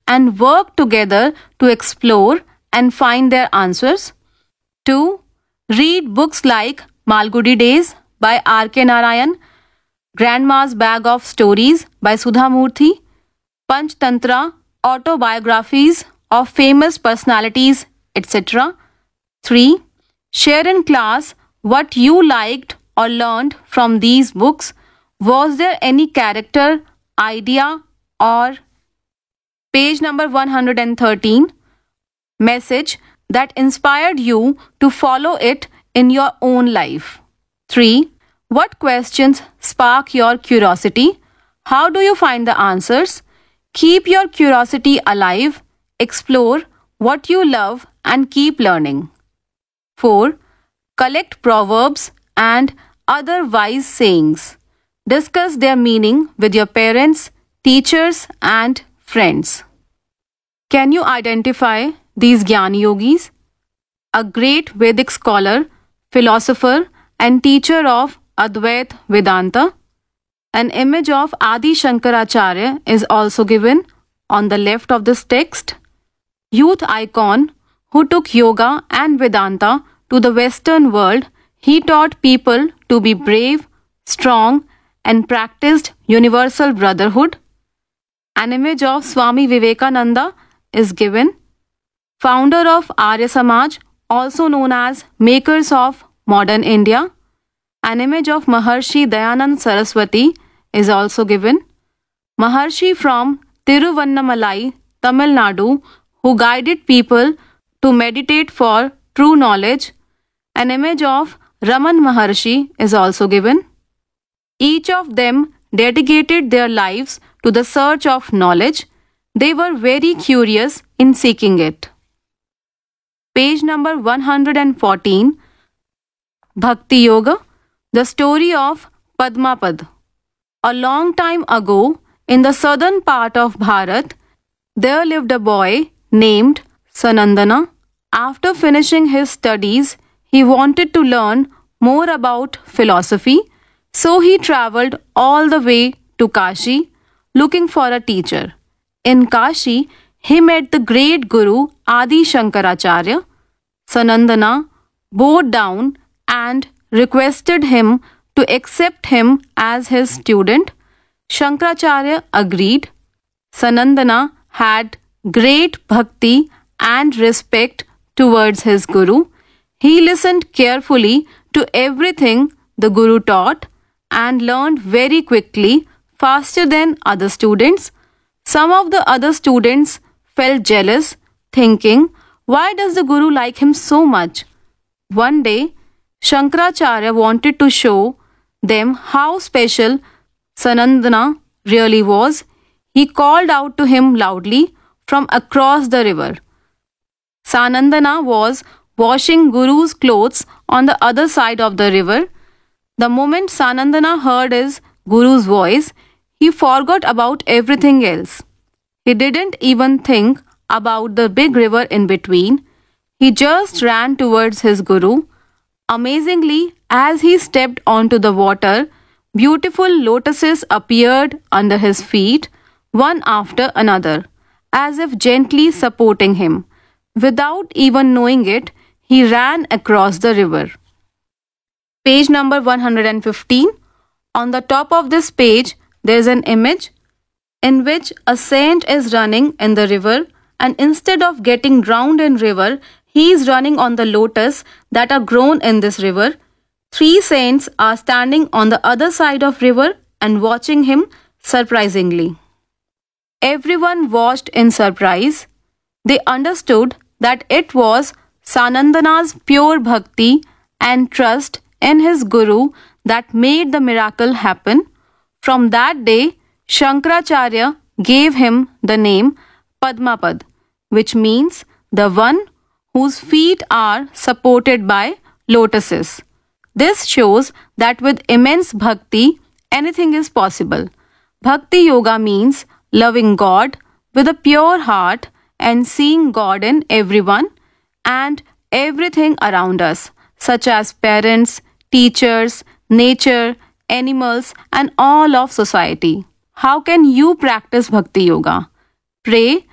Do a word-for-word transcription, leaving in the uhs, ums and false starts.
and work together to explore and find their answers. two. Read books like Malgudi Days by R K Narayan, Grandma's Bag of Stories by Sudha Murthy, Panchtantra, autobiographies of famous personalities, et cetera. three. Share in class what you liked or learned from these books. Was there any character, idea, or page number one hundred thirteen message that inspired you to follow it in your own life? three. What questions spark your curiosity? How do you find the answers? Keep your curiosity alive, explore what you love, and keep learning. four. Collect proverbs and other wise sayings. Discuss their meaning with your parents, teachers, and friends. Can you identify these Gyani Yogis? A great Vedic scholar, philosopher, and teacher of Advait Vedanta. An image of Adi Shankaracharya is also given on the left of this text. Youth icon who took yoga and Vedanta to the Western world, he taught people to be brave, strong, and practiced universal brotherhood. An image of Swami Vivekananda is given, founder of Arya Samaj, also known as makers of modern India. An image of Maharshi Dayanand Saraswati is also given, Maharshi from Tiruvannamalai, Tamil Nadu, who guided people to meditate for true knowledge. An image of Raman Maharshi is also given. Each of them dedicated their lives to the search of knowledge. They were very curious in seeking it. Page number one hundred fourteen, Bhakti Yoga, the story of Padmapad. A long time ago, in the southern part of Bharat, there lived a boy named Sanandana. After finishing his studies, he wanted to learn more about philosophy, so he travelled all the way to Kashi looking for a teacher. In Kashi, he met the great Guru Adi Shankaracharya. Sanandana bowed down and requested him to accept him as his student. Shankaracharya agreed. Sanandana had great bhakti and respect towards his Guru. He listened carefully to everything the Guru taught and learned very quickly, faster than other students. Some of the other students felt jealous, thinking, why does the Guru like him so much? One day, Shankaracharya wanted to show them how special Sanandana really was. He called out to him loudly from across the river. Sanandana was washing Guru's clothes on the other side of the river. The moment Sanandana heard his Guru's voice, he forgot about everything else. He didn't even think about the big river in between. He just ran towards his Guru. Amazingly, as he stepped onto the water, beautiful lotuses appeared under his feet, one after another, as if gently supporting him. Without even knowing it, he ran across the river. Page number one hundred fifteen. On the top of this page, there is an image in which a saint is running in the river, and instead of getting drowned in river, he is running on the lotus that are grown in this river. Three saints are standing on the other side of river and watching him surprisingly. Everyone watched in surprise. They understood that it was Sanandana's pure bhakti and trust in his Guru that made the miracle happen. From that day, Shankaracharya gave him the name Padmapad, which means the one whose feet are supported by lotuses. This shows that with immense bhakti, anything is possible. Bhakti Yoga means loving God with a pure heart and seeing God in everyone and everything around us, such as parents, teachers, nature, animals, and all of society. How can you practice Bhakti Yoga? Pray